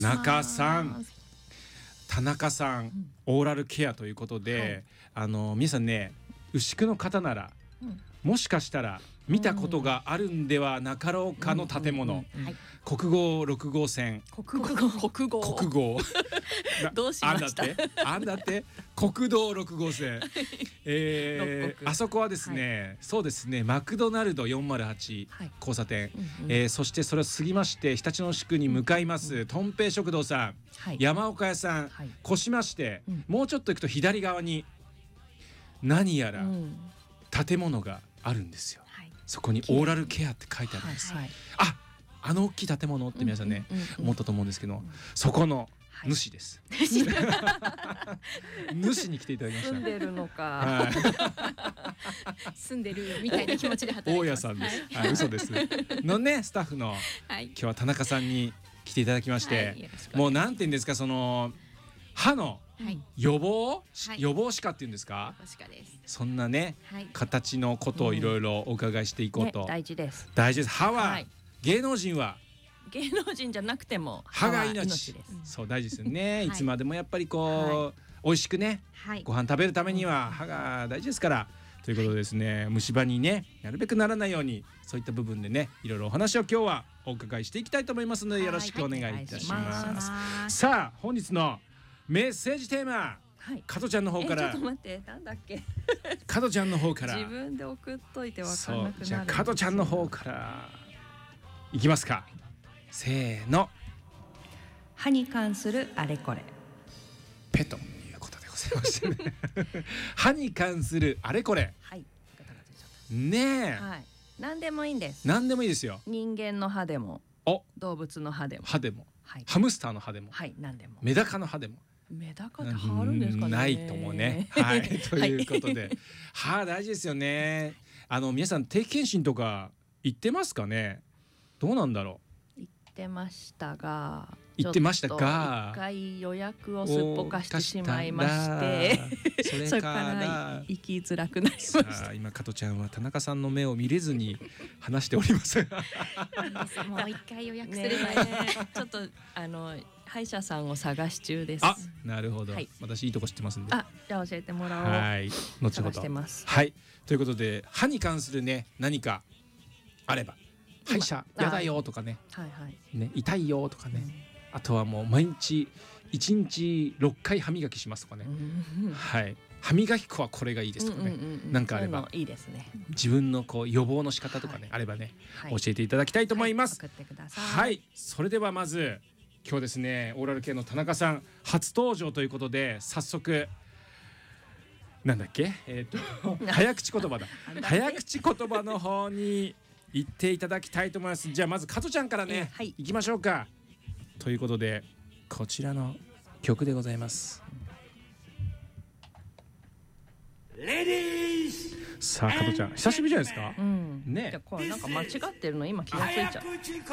中さん、田中さん、オーラルケアということで、皆さんね、牛久の方なら、もしかしたら見たことがあるんではなかろうかの建物、国号6号線、 国号どうしました？あんだって国道6号線、あそこはですね、そうですね、マクドナルド408交差点、そしてそれを過ぎまして常陸の宿に向かいますとんぺい食堂さん、山岡屋さん、越しまして、もうちょっと行くと左側に何やら建物があるんですよ。そこにオーラルケアって書いてあるんです。あの大きい建物って皆さんね思ったと思うんですけど、そこの主です。主に来ていただきました。 住んでるのか。 住んでるみたいな気持ちで働いてます。 大家さんです。嘘です。のね、スタッフの今日は田中さんに来ていただきまして、もうなんて言うんですか、その歯の予防歯科っていうんですか。そんなね形のことをいろいろお伺いしていこうと。 大事です。 大事です。歯は芸能人じゃなくても歯が命です。そう大事ですよね。いつまでもやっぱりこう美味しくねご飯食べるためには歯が大事ですから。ということでですね、虫歯にねなるべくならないように、そういった部分でねいろいろお話を今日はお伺いしていきたいと思いますので、よろしくお願いいたします。さあ本日のメッセージテーマ、加トちゃんの方から。 ちょっと待って、なんだっけ。 加トちゃんの方から自分で送っといて分かんなくなる。 じゃあ加トちゃんの方からいきますか。せーの。 歯に関するあれこれ。 ペということでございましてね。歯に関するあれこれ。ねえ。 何でもいいんです。 何でもいいですよ。 人間の歯でも、動物の歯でも、ハムスターの歯でも、何でも、メダカの歯でも。メダカって歯あるんですかね。ないと思うね。ということで、歯大事ですよね。皆さん定期検診とか行ってますかね。どうなんだろう。 行ってましたが、 一回予約をすっぽかしてしまいまして、それから行きづらくなりました。 今加トちゃんは田中さんの目を見れずに話しております。 もう一回予約すればいい。 ちょっと歯医者さんを探し中です。 なるほど。私いいとこ知ってますんで。 じゃあ教えてもらおう。 後ほど。ということで、歯に関するね何かあれば、歯医者やだよとかね、痛いよとかね、あとはもう毎日1日6回歯磨きしますとかね、歯磨き粉はこれがいいですとかね、なんかあればいいですね。 自分のこう予防の仕方とかねあればね教えていただきたいと思います。 送ってください。 それではまず今日ですね、オーラル系の田中さん初登場ということで、早速なんだっけ、早口言葉だ。早口言葉の方に行っていただきたいと思います。じゃあまず加トちゃんからね、行きましょうか。ということでこちらの曲でございます。さあ加トちゃん久しぶりじゃないですか。 ね。これなんか間違ってるの今気がついちゃう。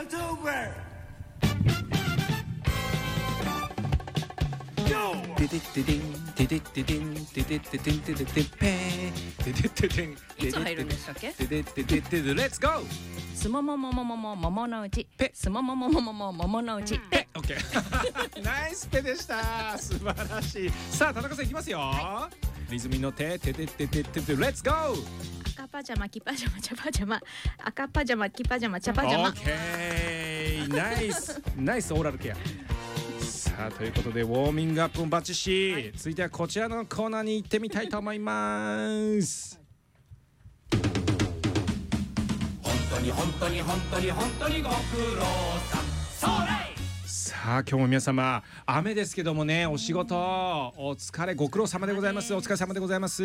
テテテテンテテテテンテテテテンテテテペテテテテンいつ入るんでしたっけ。 テテテテテレッツゴー。 すもももももも桃のうちペ、すもももももも桃のうちペ。 オッケー。ナイスペでした。素晴らしい。さあ田中さんいきますよ。リズムに乗ってテテテテテテレッツゴー。 赤パジャマキパジャマチャパジャマ、赤パジャマキパジャマチャパジャマ。 オッケー。ナイスナイスオーラルケア。さあということでウォーミングアップもバッチシ、続いてはこちらのコーナーに行ってみたいと思います。本当に本当に本当に本当にご苦労さん。さあ今日も皆様雨ですけどもね、お仕事お疲れご苦労様でございます。お疲れ様でございます。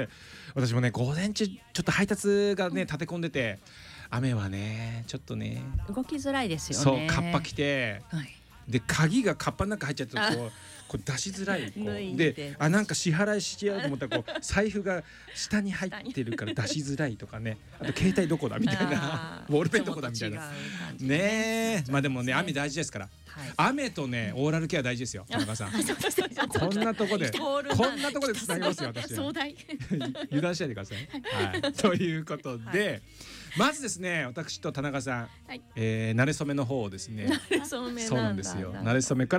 私もね午前中ちょっと配達がね立て込んでて、雨はねちょっとね動きづらいですよね。 そうカッパ着て、で鍵がカッパの中入っちゃってこう出しづらいで、なんか支払いしようと思ったら財布が下に入ってるから出しづらいとかね、あと携帯どこだみたいな、ボールペンどこだみたいなね。まあでもね雨大事ですから、 雨とねオーラルケア大事ですよ田中さん。こんなとこでつなげますよ私は。油断しないでください。はいということでまずですね私と田中さん、馴れ初めの方をですねそうなんですよ馴れ初めから